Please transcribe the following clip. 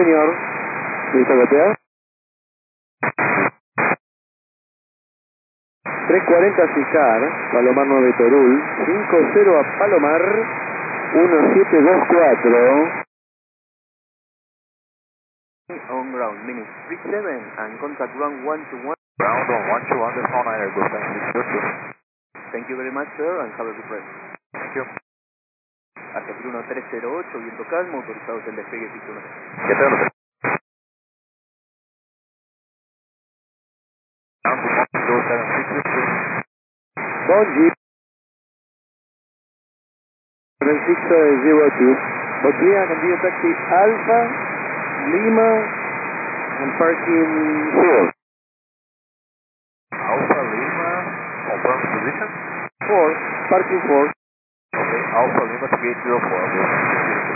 señor. ¿Listo copiar? 340 Sicar, Palomar 9 Torul, 50 a Palomar, 1724. On ground, minute 37 and contact ground 121. Ground on 121, this all nighter, go Thank you very much, sir, and have a good rest. Thank you. Argentina 1308, viento calmo, autorizados el despegue piso 1. Ya te lo Bonji, 3602. Botnia, continue taxi Alpha, Lima, and parking 4. Alpha Lima, confirm position. 4, parking 4. Okay, Alpha Lima to gate 04.